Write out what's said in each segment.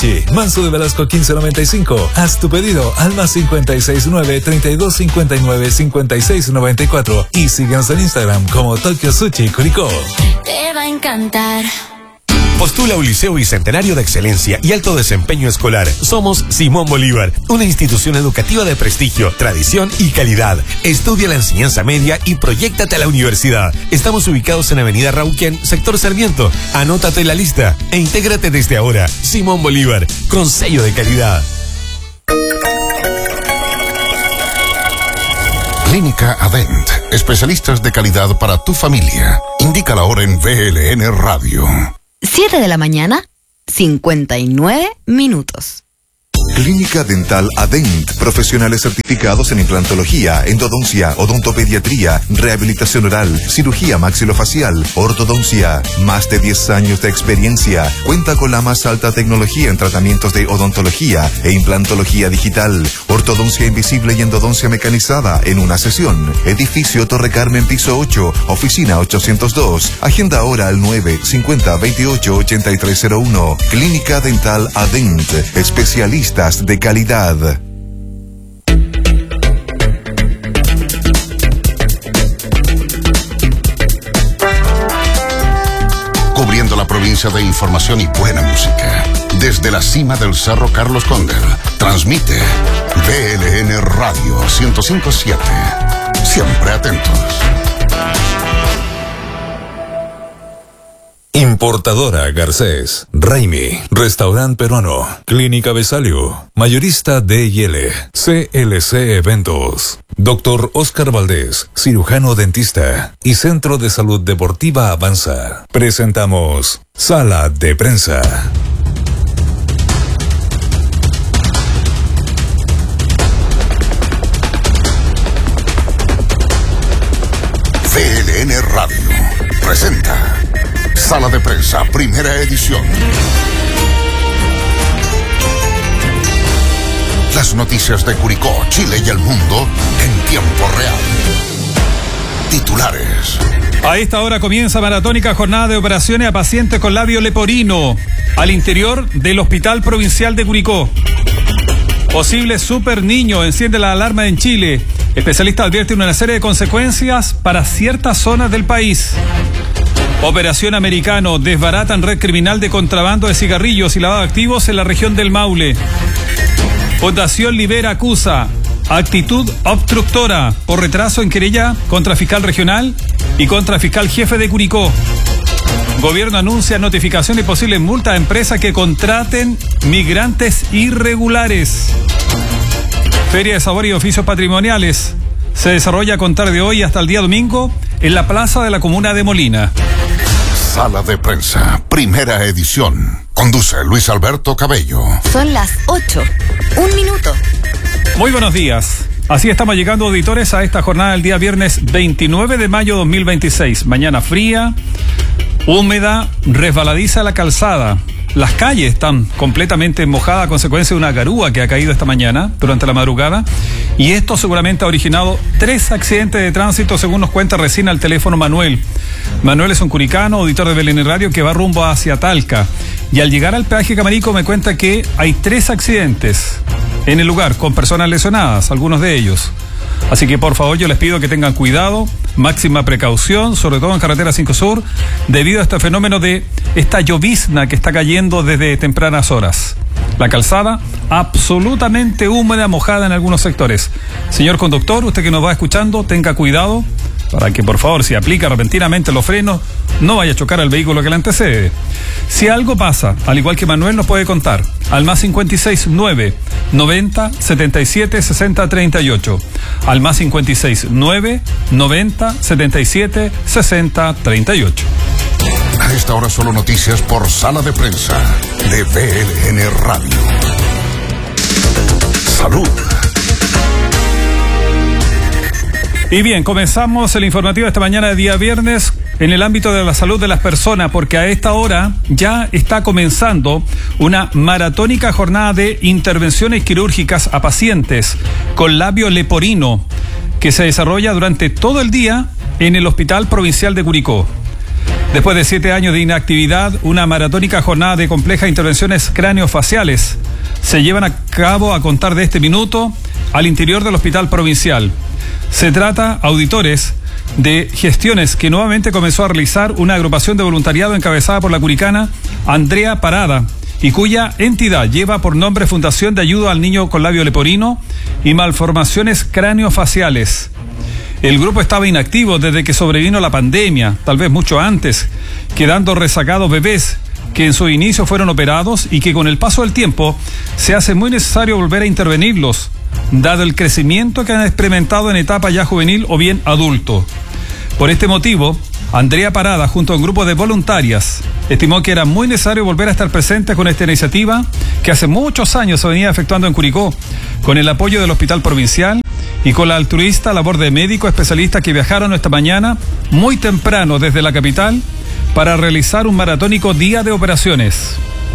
Manso de Velasco 1595. Haz tu pedido al más 569-3259-5694 y síguenos en Instagram como Tokyo Sushi Curicó. Te va a encantar. Postula un liceo bicentenario de excelencia y alto desempeño escolar. Somos Simón Bolívar, una institución educativa de prestigio, tradición y calidad. Estudia la enseñanza media y proyéctate a la universidad. Estamos ubicados en Avenida Rauquén, sector Sarmiento. Anótate en la lista e intégrate desde ahora. Simón Bolívar, con sello de calidad. Clínica Adent, especialistas de calidad para tu familia. Indica la hora en VLN Radio. 7 de la mañana, 59 minutos. Clínica Dental Adent, profesionales certificados en implantología, endodoncia, odontopediatría, rehabilitación oral, cirugía maxilofacial, ortodoncia. Más de 10 años de experiencia. Cuenta con la más alta tecnología en tratamientos de odontología e implantología digital, ortodoncia invisible y endodoncia mecanizada en una sesión. Edificio Torre Carmen, piso 8, oficina 802. Agenda ahora al 950-28-8301. Clínica Dental Adent, especialistas de calidad. Cubriendo la provincia de información y buena música. Desde la cima del Cerro Carlos Condel, transmite VLN Radio 105.7. Siempre atentos. Importadora Garcés, Raimi, Restaurante Peruano, Clínica Besalio, Mayorista D&L, CLC Eventos, Dr. Oscar Valdés, cirujano dentista y Centro de Salud Deportiva Avanza. Presentamos Sala de Prensa. VLN Radio presenta Sala de Prensa, primera edición. Las noticias de Curicó, Chile y el mundo en tiempo real. Titulares. A esta hora comienza maratónica jornada de operaciones a pacientes con labio leporino al interior del Hospital Provincial de Curicó. Posible super niño enciende la alarma en Chile. Especialistas advierten una serie de consecuencias para ciertas zonas del país. Operación Americano, desbaratan red criminal de contrabando de cigarrillos y lavado de activos en la región del Maule. Fundación Libera acusa actitud obstructora por retraso en querella contra fiscal regional y contra fiscal jefe de Curicó. Gobierno anuncia notificación y posible multa a empresas que contraten migrantes irregulares. Feria de Sabor y Oficios Patrimoniales se desarrolla a contar de hoy hasta el día domingo en la plaza de la comuna de Molina. Sala de Prensa, primera edición. Conduce Luis Alberto Cabello. Son las 8. 1 minuto. Muy buenos días. Así estamos llegando, auditores, a esta jornada del día viernes 29 de mayo 2026. Mañana fría, húmeda, resbaladiza la calzada. Las calles están completamente mojadas a consecuencia de una garúa que ha caído esta mañana durante la madrugada, y esto seguramente ha originado 3 accidentes de tránsito, según nos cuenta recién al teléfono Manuel. Manuel es un curicano, auditor de VLN Radio, que va rumbo hacia Talca, y al llegar al peaje Camarico me cuenta que hay 3 accidentes en el lugar con personas lesionadas, algunos de ellos. Así que por favor yo les pido que tengan cuidado, máxima precaución, sobre todo en carretera 5 Sur, debido a este fenómeno de esta llovizna que está cayendo desde tempranas horas. La calzada absolutamente húmeda, mojada en algunos sectores. Señor conductor, usted que nos va escuchando, tenga cuidado para que por favor, si aplica repentinamente los frenos, no vaya a chocar al vehículo que le antecede. Si algo pasa, al igual que Manuel nos puede contar, al más 569 90 77 60 38, al más 569 90 77 60 38. A esta hora solo noticias por Sala de Prensa de VLN Radio. Salud. Y bien, comenzamos el informativo esta mañana de día viernes en el ámbito de la salud de las personas, porque a esta hora ya está comenzando una maratónica jornada de intervenciones quirúrgicas a pacientes con labio leporino que se desarrolla durante todo el día en el Hospital Provincial de Curicó. Después de 7 años de inactividad, una maratónica jornada de complejas intervenciones craneofaciales se llevan a cabo a contar de este minuto al interior del Hospital Provincial. Se trata, auditores, de gestiones que nuevamente comenzó a realizar una agrupación de voluntariado encabezada por la curicana Andrea Parada y cuya entidad lleva por nombre Fundación de Ayuda al Niño con Labio Leporino y Malformaciones Craneofaciales. El grupo estaba inactivo desde que sobrevino la pandemia, tal vez mucho antes, quedando rezagados bebés que en su inicio fueron operados y que con el paso del tiempo se hace muy necesario volver a intervenirlos, dado el crecimiento que han experimentado en etapa ya juvenil o bien adulto. Por este motivo, Andrea Parada, junto a un grupo de voluntarias, estimó que era muy necesario volver a estar presentes con esta iniciativa que hace muchos años se venía efectuando en Curicó, con el apoyo del Hospital Provincial y con la altruista labor de médicos especialistas que viajaron esta mañana muy temprano desde la capital para realizar un maratónico día de operaciones.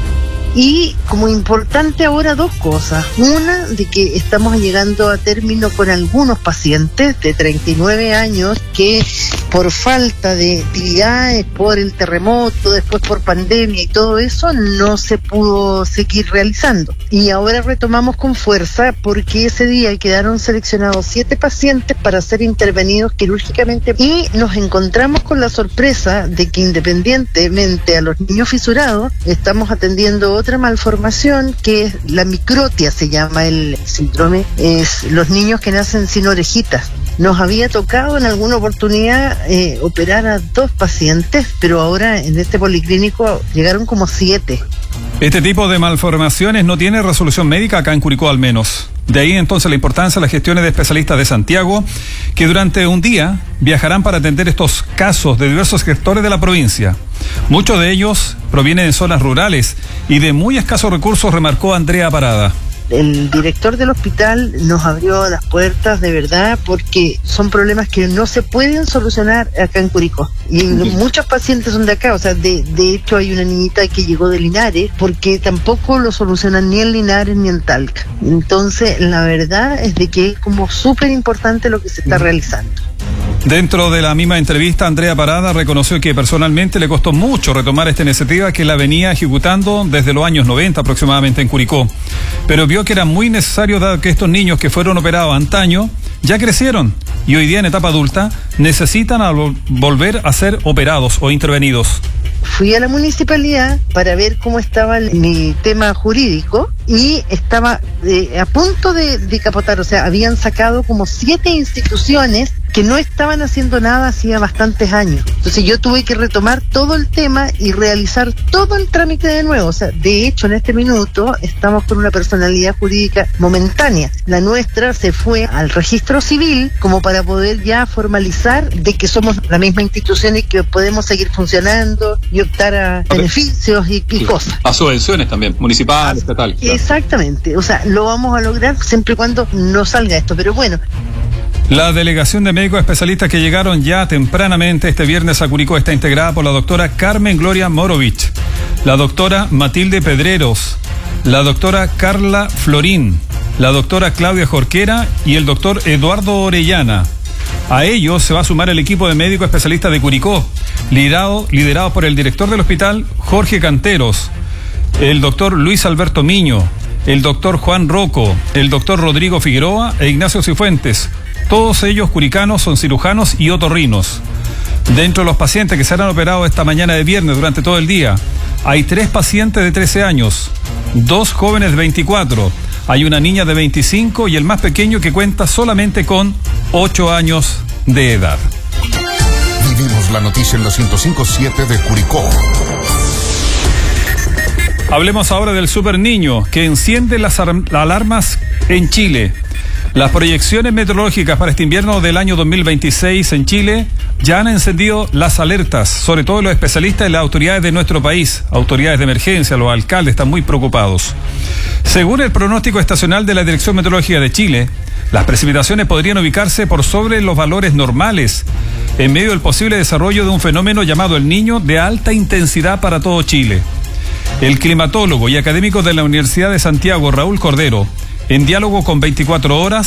Y como importante ahora 2 cosas. Una, de que estamos llegando a término con algunos pacientes de 39 años que por falta de actividades, por el terremoto, después por pandemia y todo eso, no se pudo seguir realizando. Y ahora retomamos con fuerza porque ese día quedaron seleccionados 7 pacientes para ser intervenidos quirúrgicamente y nos encontramos con la sorpresa de que independientemente a los niños fisurados, estamos atendiendo otra malformación que es la microtia, se llama el síndrome, es los niños que nacen sin orejitas. Nos había tocado en alguna oportunidad operar a 2 pacientes, pero ahora en este policlínico llegaron como 7. Este tipo de malformaciones no tiene resolución médica acá en Curicó al menos. De ahí entonces la importancia de las gestiones de especialistas de Santiago, que durante un día viajarán para atender estos casos de diversos sectores de la provincia. Muchos de ellos provienen de zonas rurales y de muy escasos recursos, remarcó Andrea Parada. El director del hospital nos abrió las puertas de verdad porque son problemas que no se pueden solucionar acá en Curicó. Y muchos pacientes son de acá, o sea, de hecho hay una niñita que llegó de Linares porque tampoco lo solucionan ni en Linares ni en Talca. Entonces, la verdad es de que es como súper importante lo que se está realizando. Dentro de la misma entrevista, Andrea Parada reconoció que personalmente le costó mucho retomar esta iniciativa que la venía ejecutando desde los años 90 aproximadamente en Curicó, pero vio que era muy necesario dado que estos niños que fueron operados antaño ya crecieron y hoy día en etapa adulta necesitan volver a ser operados o intervenidos. Fui a la municipalidad para ver cómo estaba mi tema jurídico y estaba a punto de capotar, o sea, habían sacado como 7 instituciones que no estaban haciendo nada hacía bastantes años. Entonces yo tuve que retomar todo el tema y realizar todo el trámite de nuevo. O sea, de hecho, en este minuto estamos con una personalidad jurídica momentánea. La nuestra se fue al registro civil como para poder ya formalizar de que somos la misma institución y que podemos seguir funcionando y optar a beneficios y cosas. A subvenciones también, municipales, estatales. Claro. Exactamente. O sea, lo vamos a lograr siempre y cuando no salga esto. Pero bueno. La delegación de médicos especialistas que llegaron ya tempranamente este viernes a Curicó está integrada por la doctora Carmen Gloria Morovich, la doctora Matilde Pedreros, la doctora Carla Florín, la doctora Claudia Jorquera y el doctor Eduardo Orellana. A ellos se va a sumar el equipo de médicos especialistas de Curicó, liderado por el director del hospital, Jorge Canteros, el doctor Luis Alberto Miño, el doctor Juan Rocco, el doctor Rodrigo Figueroa e Ignacio Cifuentes. Todos ellos curicanos, son cirujanos y otorrinos. Dentro de los pacientes que serán operados esta mañana de viernes durante todo el día, hay 3 pacientes de 13 años, 2 jóvenes de 24, hay una niña de 25 y el más pequeño que cuenta solamente con 8 años de edad. Vivimos la noticia en la 105.7 de Curicó. Hablemos ahora del Super Niño, que enciende las alarmas en Chile. Las proyecciones meteorológicas para este invierno del año 2026 en Chile ya han encendido las alertas, sobre todo los especialistas y las autoridades de nuestro país, autoridades de emergencia, los alcaldes están muy preocupados. Según el pronóstico estacional de la Dirección Meteorológica de Chile, las precipitaciones podrían ubicarse por sobre los valores normales, en medio del posible desarrollo de un fenómeno llamado el Niño de alta intensidad para todo Chile. El climatólogo y académico de la Universidad de Santiago, Raúl Cordero, en diálogo con 24 horas,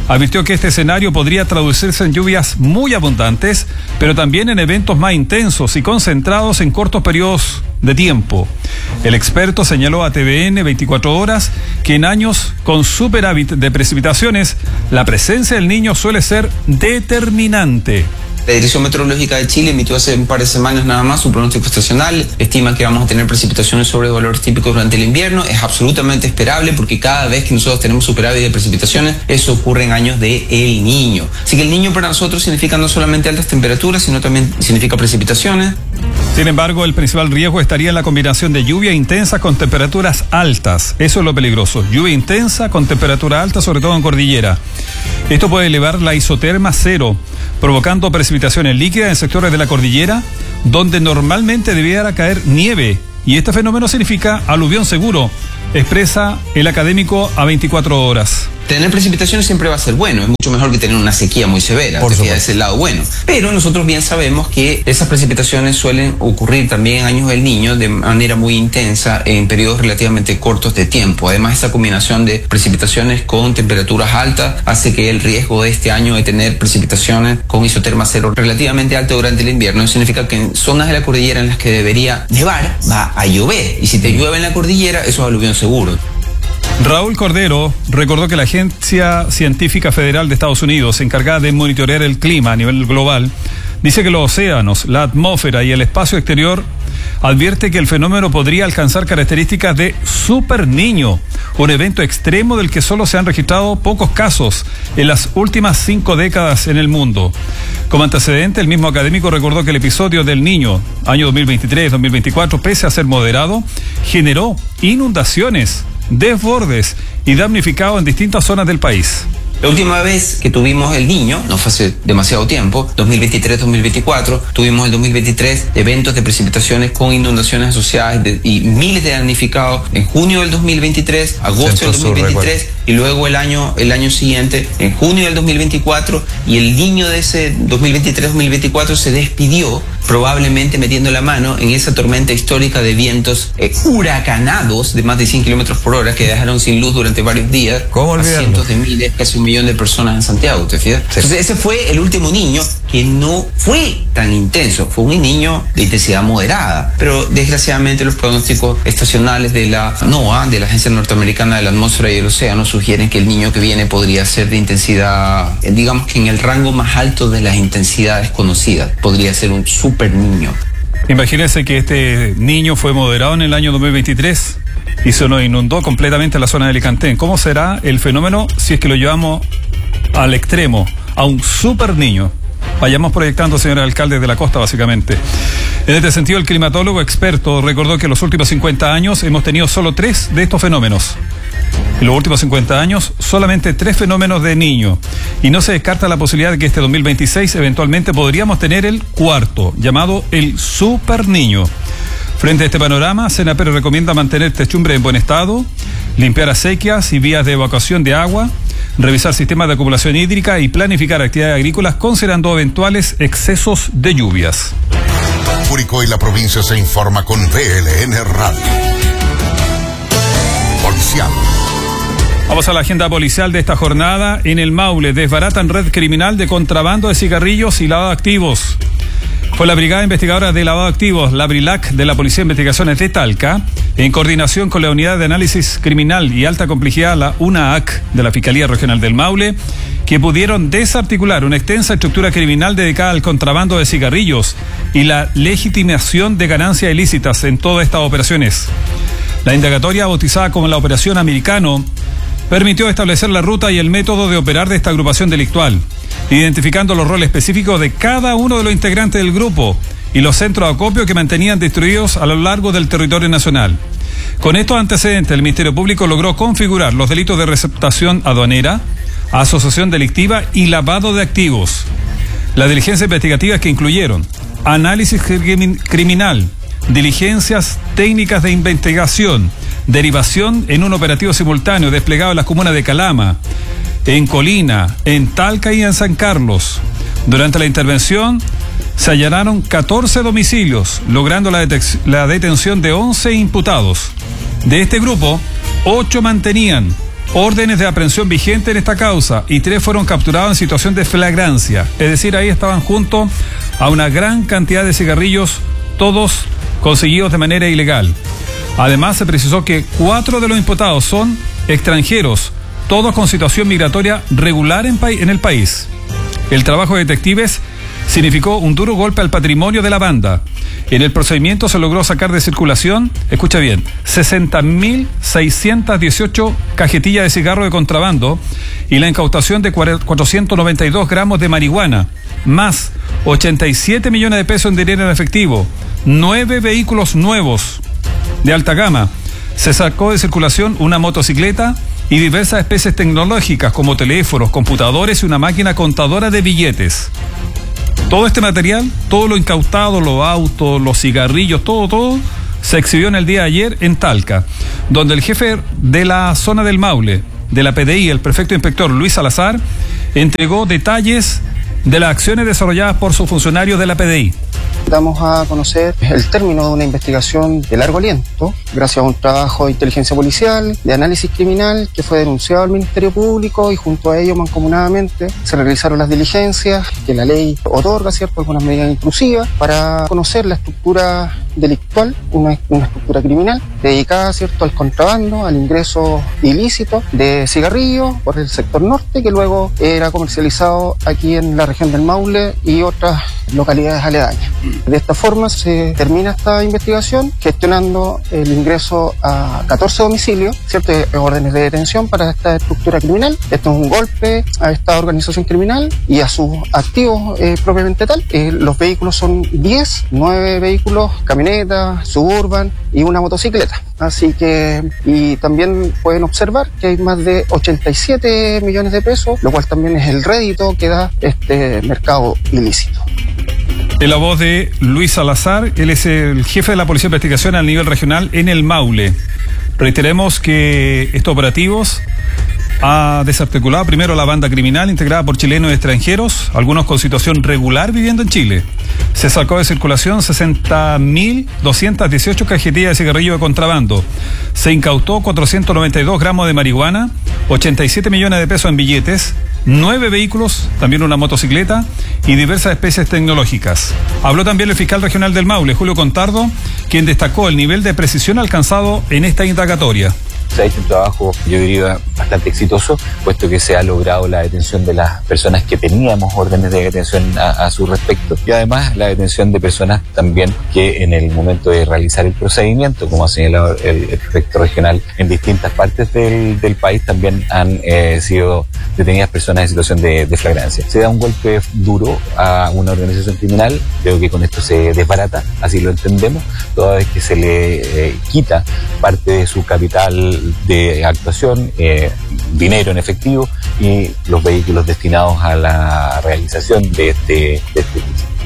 Advirtió que este escenario podría traducirse en lluvias muy abundantes, pero también en eventos más intensos y concentrados en cortos periodos de tiempo. El experto señaló a TVN 24 horas que en años con superávit de precipitaciones, la presencia del Niño suele ser determinante. La Dirección Meteorológica de Chile emitió hace un par de semanas nada más su pronóstico estacional. Estima que vamos a tener precipitaciones sobre valores típicos durante el invierno. Es absolutamente esperable porque cada vez que nosotros tenemos superávit de precipitaciones, eso ocurre en años de El Niño. Así que El Niño para nosotros significa no solamente altas temperaturas, sino también significa precipitaciones. Sin embargo, el principal riesgo estaría en la combinación de lluvia intensa con temperaturas altas. Eso es lo peligroso. Lluvia intensa con temperatura alta, sobre todo en cordillera. Esto puede elevar la isoterma a cero, provocando precipitaciones líquidas en sectores de la cordillera, donde normalmente debiera caer nieve. Y este fenómeno significa aluvión seguro, expresa el académico a 24 horas. Tener precipitaciones siempre va a ser bueno, es mucho mejor que tener una sequía muy severa, ese es el lado bueno. Pero nosotros bien sabemos que esas precipitaciones suelen ocurrir también en años del Niño de manera muy intensa en periodos relativamente cortos de tiempo. Además, esa combinación de precipitaciones con temperaturas altas hace que el riesgo de este año de tener precipitaciones con isoterma cero relativamente alto durante el invierno. Eso significa que en zonas de la cordillera en las que debería nevar, va a llover. Y si te llueve en la cordillera, eso es aluvión seguro. Raúl Cordero recordó que la Agencia Científica Federal de Estados Unidos, encargada de monitorear el clima a nivel global, dice que los océanos, la atmósfera y el espacio exterior advierte que el fenómeno podría alcanzar características de Super Niño, un evento extremo del que solo se han registrado pocos casos en las últimas 5 décadas en el mundo. Como antecedente, el mismo académico recordó que el episodio del Niño, año 2023-2024, pese a ser moderado, generó inundaciones, desbordes y damnificado en distintas zonas del país. La última vez que tuvimos El Niño, no fue hace demasiado tiempo, 2023-2024, tuvimos el 2023 eventos de precipitaciones con inundaciones asociadas y miles de damnificados en junio del 2023, agosto del 2023 y luego el año siguiente, en junio del 2024, y El Niño de ese 2023-2024 se despidió probablemente metiendo la mano en esa tormenta histórica de vientos huracanados de más de 100 kilómetros por hora que dejaron sin luz durante varios días a cientos de miles, casi 1 millón de personas en Santiago, ¿te fijas? Sí. Entonces ese fue el último Niño que no fue tan intenso, fue un Niño de intensidad moderada, pero desgraciadamente los pronósticos estacionales de la NOAA, de la Agencia Norteamericana de la Atmósfera y el Océano, sugieren que el Niño que viene podría ser de intensidad, digamos que en el rango más alto de las intensidades conocidas, podría ser un Super Niño. Imagínense que este Niño fue moderado en el año 2023 y se nos inundó completamente la zona de Alicante. ¿Cómo será el fenómeno si es que lo llevamos al extremo, a un Super Niño? Vayamos proyectando, señor alcalde de la costa, básicamente. En este sentido, el climatólogo experto recordó que en los últimos 50 años hemos tenido solo 3 de estos fenómenos. En los últimos 50 años, solamente 3 fenómenos de Niño. Y no se descarta la posibilidad de que este 2026 eventualmente podríamos tener el 4º, llamado el Super Niño. Frente a este panorama, Senapere recomienda mantener techumbre en buen estado, limpiar acequias y vías de evacuación de agua, revisar sistemas de acumulación hídrica y planificar actividades agrícolas considerando eventuales excesos de lluvias. Curicó y la provincia se informa con VLN Radio. Policial. Vamos a la agenda policial de esta jornada. En el Maule desbaratan red criminal de contrabando de cigarrillos y lavado de activos. Fue la Brigada Investigadora de Lavado de Activos, la BRILAC, de la Policía de Investigaciones de Talca, en coordinación con la Unidad de Análisis Criminal y Alta Complejidad, la UNAAC, de la Fiscalía Regional del Maule, que pudieron desarticular una extensa estructura criminal dedicada al contrabando de cigarrillos y la legitimación de ganancias ilícitas en todas estas operaciones. La indagatoria, bautizada como la Operación Americano, permitió establecer la ruta y el método de operar de esta agrupación delictual, identificando los roles específicos de cada uno de los integrantes del grupo y los centros de acopio que mantenían distribuidos a lo largo del territorio nacional. Con estos antecedentes, el Ministerio Público logró configurar los delitos de receptación aduanera, asociación delictiva y lavado de activos. Las diligencias investigativas que incluyeron análisis criminal, diligencias técnicas de investigación, derivación en un operativo simultáneo desplegado en las comunas de Calama, en Colina, en Talca y en San Carlos. Durante la intervención se allanaron 14 domicilios, logrando la detención de 11 imputados. De este grupo, 8 mantenían órdenes de aprehensión vigentes en esta causa y 3 fueron capturados en situación de flagrancia. Es decir, ahí estaban junto a una gran cantidad de cigarrillos, todos conseguidos de manera ilegal. Además, se precisó que 4 de los imputados son extranjeros, todos con situación migratoria regular en el país. El trabajo de detectives significó un duro golpe al patrimonio de la banda. En el procedimiento se logró sacar de circulación, escucha bien, 60.618 cajetillas de cigarro de contrabando y la incautación de 492 gramos de marihuana, más 87 millones de pesos en dinero en efectivo, 9 vehículos nuevos de alta gama. Se sacó de circulación una motocicleta y diversas especies tecnológicas como teléfonos, computadores y una máquina contadora de billetes. Todo este material, todo lo incautado, los autos, los cigarrillos, todo, se exhibió en el día de ayer en Talca, donde el jefe de la zona del Maule, de la PDI, el prefecto inspector Luis Salazar, entregó detalles de las acciones desarrolladas por sus funcionarios de la PDI. Damos a conocer el término de una investigación de largo aliento, gracias a un trabajo de inteligencia policial, de análisis criminal, que fue denunciado al Ministerio Público y junto a ello mancomunadamente se realizaron las diligencias que la ley otorga, ¿cierto?, algunas medidas intrusivas para conocer la estructura delictual, una estructura criminal dedicada, ¿cierto?, al contrabando, al ingreso ilícito de cigarrillos por el sector norte, que luego era comercializado aquí en la región del Maule y otras localidades aledañas. De esta forma se termina esta investigación gestionando el ingreso a 14 domicilios, ¿cierto?, órdenes de detención para esta estructura criminal. Esto es un golpe a esta organización criminal y a sus activos propiamente tal. Los vehículos son 10, 9 vehículos, camionetas, suburban y una motocicleta. Así que, y también pueden observar que hay más de 87 millones de pesos, lo cual también es el rédito que da este mercado ilícito. En la voz de Luis Salazar, él es el jefe de la Policía de Investigación a nivel regional en el Maule. Reiteremos que estos operativos ha desarticulado primero la banda criminal integrada por chilenos y extranjeros, algunos con situación regular viviendo en Chile. Se sacó de circulación 60.218 cajetillas de cigarrillo de contrabando. Se incautó 492 gramos de marihuana, 87 millones de pesos en billetes, 9 vehículos, también una motocicleta y diversas especies tecnológicas. Habló también el fiscal regional del Maule, Julio Contardo, quien destacó el nivel de precisión alcanzado en esta indagatoria. Se ha hecho un trabajo, yo diría, bastante exitoso, puesto que se ha logrado la detención de las personas que teníamos órdenes de detención a su respecto. Y además la detención de personas también que en el momento de realizar el procedimiento, como ha señalado el prefecto regional, en distintas partes del país también han sido detenidas personas en situación de flagrancia. Se da un golpe duro a una organización criminal, creo que con esto se desbarata, así lo entendemos, toda vez que se le quita parte de su capital de actuación, dinero en efectivo y los vehículos destinados a la realización de este ilícito.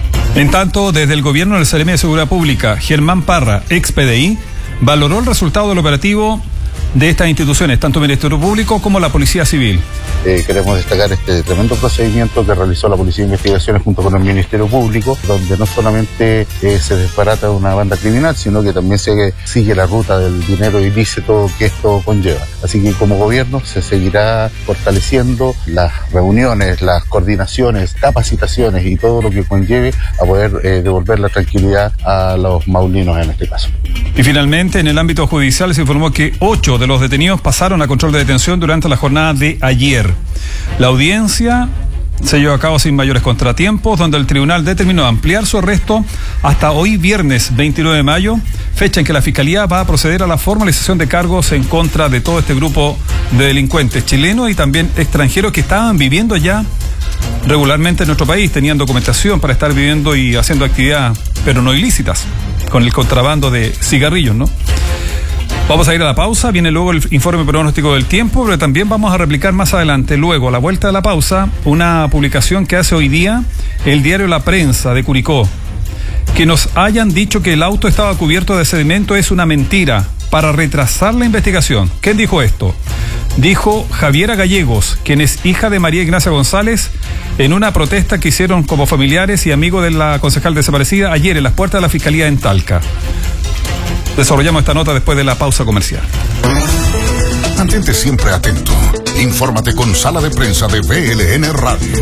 En tanto, desde el gobierno del Seremi de Seguridad Pública, Germán Parra, ex PDI, valoró el resultado del operativo de estas instituciones, tanto el Ministerio Público como la Policía Civil. Queremos destacar este tremendo procedimiento que realizó la Policía de Investigaciones junto con el Ministerio Público, donde no solamente se desbarata una banda criminal, sino que también se sigue la ruta del dinero ilícito que esto conlleva. Así que como gobierno se seguirá fortaleciendo las reuniones, las coordinaciones, capacitaciones y todo lo que conlleve a poder devolver la tranquilidad a los maulinos en este caso. Y finalmente, en el ámbito judicial se informó que 8 de los detenidos pasaron a control de detención durante la jornada de ayer. La audiencia se llevó a cabo sin mayores contratiempos, donde el tribunal determinó ampliar su arresto hasta hoy viernes 29 de mayo, fecha en que la Fiscalía va a proceder a la formalización de cargos en contra de todo este grupo de delincuentes chilenos y también extranjeros que estaban viviendo ya regularmente en nuestro país, tenían documentación para estar viviendo y haciendo actividad, pero no ilícitas, con el contrabando de cigarrillos, ¿no? Vamos a ir a la pausa, viene luego el informe pronóstico del tiempo, pero también vamos a replicar más adelante, luego a la vuelta de la pausa, una publicación que hace hoy día el diario La Prensa de Curicó. Que nos hayan dicho que el auto estaba cubierto de sedimento es una mentira para retrasar la investigación. ¿Quién dijo esto? Dijo Javiera Gallegos, quien es hija de María Ignacia González, en una protesta que hicieron como familiares y amigos de la concejal desaparecida ayer en las puertas de la Fiscalía en Talca. Desarrollamos esta nota después de la pausa comercial. Mantente siempre atento. Infórmate con Sala de Prensa de BLN Radio.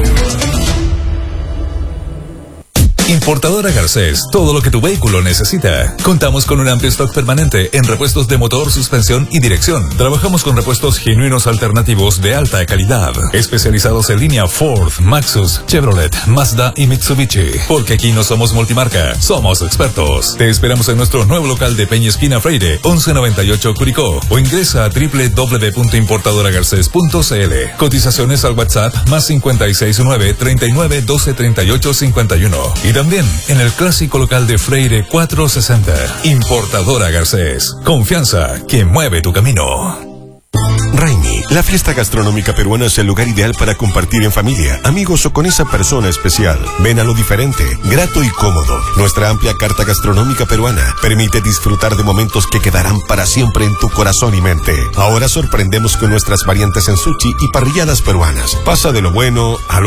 Importadora Garcés, todo lo que tu vehículo necesita. Contamos con un amplio stock permanente en repuestos de motor, suspensión y dirección. Trabajamos con repuestos genuinos alternativos de alta calidad, especializados en línea Ford, Maxus, Chevrolet, Mazda y Mitsubishi. Porque aquí no somos multimarca, somos expertos. Te esperamos en nuestro nuevo local de Peña Esquina Freire, 1198 Curicó, o ingresa a www.importadoragarces.cl. Cotizaciones al WhatsApp más 569 39 12 38 51. Y también en el clásico local de Freire 460. Importadora Garcés. Confianza que mueve tu camino. Raimi, la fiesta gastronómica peruana es el lugar ideal para compartir en familia, amigos o con esa persona especial. Ven a lo diferente, grato y cómodo. Nuestra amplia carta gastronómica peruana permite disfrutar de momentos que quedarán para siempre en tu corazón y mente. Ahora sorprendemos con nuestras variantes en sushi y parrilladas peruanas. Pasa de lo bueno a lo